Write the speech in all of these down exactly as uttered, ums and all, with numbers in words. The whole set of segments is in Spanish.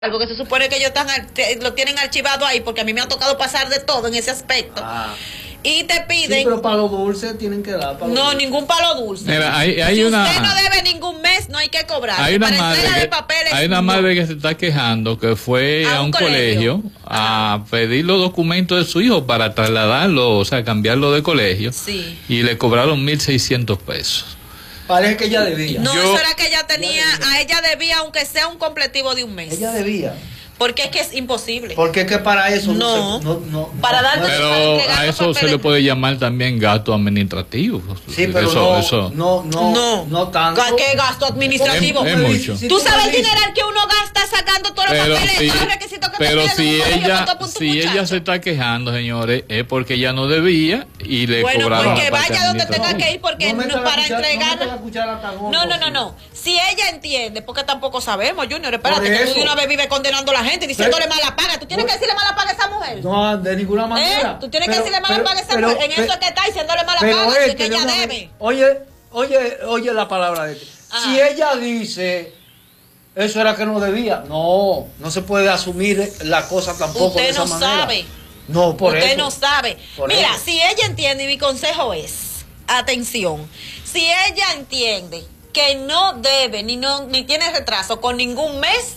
Algo que se supone que ellos están, lo tienen archivado ahí, porque a mí me ha tocado pasar de todo en ese aspecto. Ah. Y te piden... Sí, pero palo dulce tienen que dar. Palo no, dulce. Ningún palo dulce. Mira, hay, hay si una, usted no debe ningún mes, no hay que cobrar. Hay una, madre que, papeles, hay una no. madre que se está quejando que fue a, a un, un colegio, colegio a Ajá. pedir los documentos de su hijo para trasladarlo, o sea, cambiarlo de colegio. Sí. Y le cobraron mil seiscientos pesos. Parece que ella debía. No, Yo, eso era que ella tenía, ella a ella debía, aunque sea un completivo de un mes. Ella debía. Porque es que es imposible. Porque es que para eso no, no, se, no, no para darte pero a eso se le puede llamar también gasto administrativo. Sí, pero eso, no, eso. no, no, no, no tanto. ¿Qué gasto administrativo? Es, es mucho. ¿Tú sabes el dineral que uno gasta sacando todos los pero papeles, si, todos los requisitos que pero te si piden ella, si ella se está quejando, señores, es porque ella no debía y le bueno, cobraron. Bueno, pues que vaya donde tenga que ir porque no no, para cuchara, entregar. No, no, no, no, no. Si ella entiende, porque tampoco sabemos, Junior, espérate, que tú de una vez vives condenando a la gente, diciéndole mala paga. ¿Tú tienes que decirle mala paga a esa mujer? No, de ninguna manera. ¿Eh? Tú tienes pero, que decirle mala pero, paga a esa pero, mujer. En pero, eso es que está diciéndole mala paga, es que, que ella debe. Oye, oye, oye la palabra de ti. Si ella dice, eso era que no debía. No, no se puede asumir la cosa tampoco Usted de esa no manera. sabe. No, por Usted eso. no sabe. Por Mira, eso. si ella entiende, y mi consejo es, atención, si ella entiende que no debe, ni, no, ni tiene retraso con ningún mes,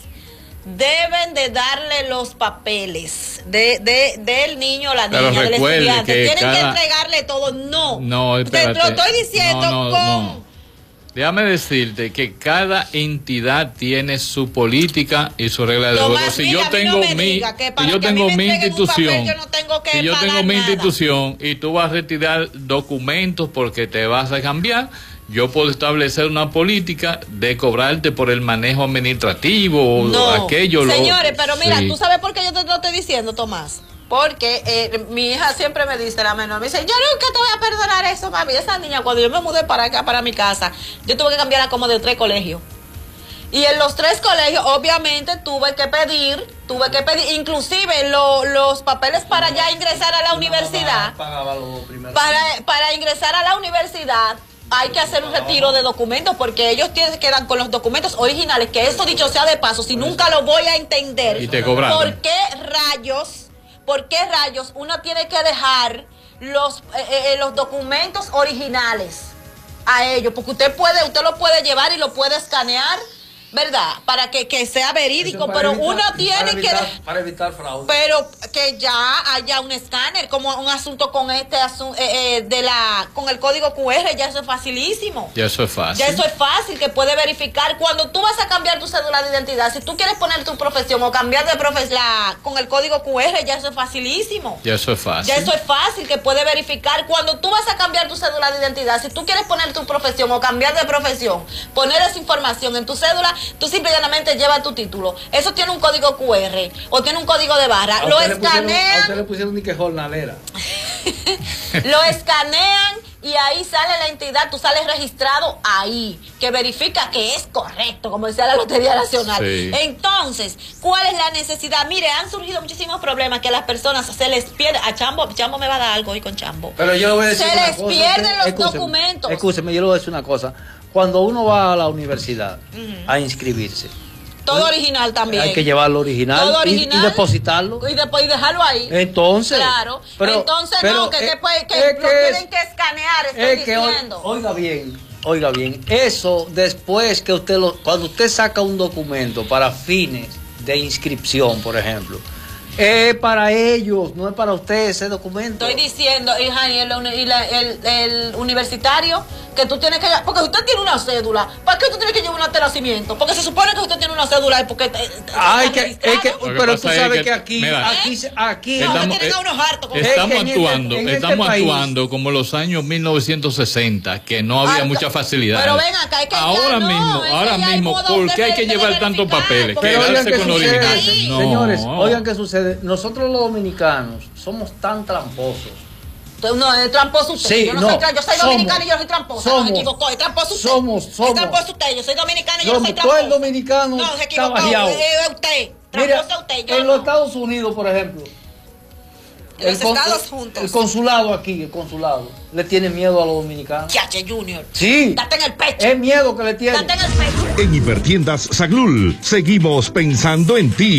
deben de darle los papeles de, de del niño o la niña, del estudiante. Tienen cada... que entregarle todo. No, no espérate. Te lo estoy diciendo no, no, con... No. Déjame decirte que cada entidad tiene su política y su regla de juego. Si yo tengo no mi, si yo tengo mi institución, yo no tengo que si yo tengo mi nada. institución y tú vas a retirar documentos porque te vas a cambiar, yo puedo establecer una política de cobrarte por el manejo administrativo o no, aquello. Señores, lo, pero mira, sí. ¿tú sabes por qué yo te lo estoy diciendo, Tomás? Porque eh, mi hija siempre me dice, la menor, me dice, yo nunca te voy a perdonar eso, mami. Esa niña, cuando yo me mudé para acá, para mi casa, yo tuve que cambiarla como de tres colegios. Y en los tres colegios, obviamente, tuve que pedir, tuve que pedir, inclusive lo, los papeles para ya ingresar a la universidad. Para, para ingresar a la universidad, hay que hacer un retiro de documentos porque ellos tienen, quedan con los documentos originales, que eso dicho sea de paso, si nunca lo voy a entender. Y te cobraron. ¿Por qué rayos? ¿Por qué rayos uno tiene que dejar los, eh, eh, los documentos originales a ellos? Porque usted puede, usted lo puede llevar y lo puede escanear, ¿verdad? Para que, que sea verídico, pero evitar, uno tiene evitar, que... Para evitar fraude. Pero que ya haya un escáner, como un asunto con este asunto, eh, eh, de la con el código cu erre, ya eso es facilísimo. Ya eso es fácil. Ya eso es fácil, que puede verificar. Cuando tú vas a cambiar tu cédula de identidad, si tú quieres poner tu profesión o cambiar de profesión con el código cu erre, ya eso es facilísimo. Ya eso es fácil. Ya eso es fácil, que puede verificar. Cuando tú vas a cambiar tu cédula de identidad, si tú quieres poner tu profesión o cambiar de profesión, poner esa información en tu cédula, tú simplemente llevas tu título. Eso tiene un código cu erre o tiene un código de barra. Lo escanean. A usted le pusieron ni que jornalera. Lo escanean y ahí sale la entidad, tú sales registrado ahí, que verifica que es correcto, como decía la Lotería Nacional. Sí. Entonces, ¿cuál es la necesidad? Mire, han surgido muchísimos problemas que a las personas se les pierde. A Chambo, Chambo me va a dar algo hoy con Chambo. Pero yo le voy a decir se una les cosa, pierden los escúcheme, documentos. Escúcheme, yo le voy a decir una cosa. Cuando uno va a la universidad uh-huh. a inscribirse, todo uno, original también. Hay que llevarlo original, todo original y, y depositarlo. Y después dejarlo ahí. Entonces. Claro. Pero, Entonces pero, no, que, eh, después que es lo que tienen es, que escanear, estoy es que diciendo. Oiga bien, oiga bien. Eso después que usted lo, cuando usted saca un documento para fines de inscripción, por ejemplo, es para ellos, no es para usted ese documento. Estoy diciendo, hija, y el, el, el, el universitario, que tú tienes que... Porque usted tiene una cédula. ¿Para qué usted tiene que llevar un acta de nacimiento? Porque se supone que usted tiene una cédula y porque... Te, te Ay, que, es que, pero tú sabes que, que aquí... Mira, aquí, aquí no, estamos, eh, unos hartos, estamos es que actuando, en este, en estamos este actuando como los años mil novecientos sesenta, que no había ah, mucha facilidad. Pero ven acá, es que ahora no, mismo, es ahora que mismo, ¿por qué hay que llevar tantos papeles? Pero oigan Quedarse qué con sucede, original. No. Señores, oigan qué sucede. Nosotros los dominicanos somos tan tramposos. No, es tramposo usted. Sí, yo no, no soy, yo soy somos, dominicano y yo soy tramposa. Somos, no se equivocó, es tramposo usted. Somos, somos. Es tramposo usted, yo soy dominicano y yo somos, no soy tramposo. Todo el dominicano no, se equivocó, es usted. Tramposo usted, yo en no. los Estados Unidos, por ejemplo. En los con, Estados juntos. El consulado aquí, el consulado, le tiene miedo a los dominicanos. Chache Junior. Sí. Date en el pecho. Es miedo que le tiene. Date en el pecho. En Hipertiendas Saglul, seguimos pensando en ti.